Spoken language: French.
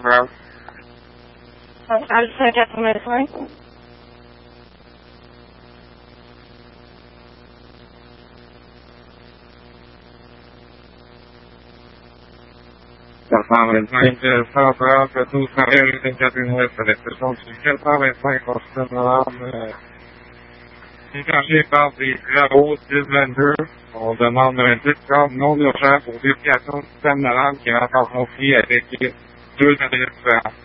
Bravo. Alpha 85. Tout ça, everything that we have for the person, quel travail concernant engagé par des travaux 1022. On demande un discard non urgent pour vérification du système d'alarme qui est encore confié avec deux adresses différentes.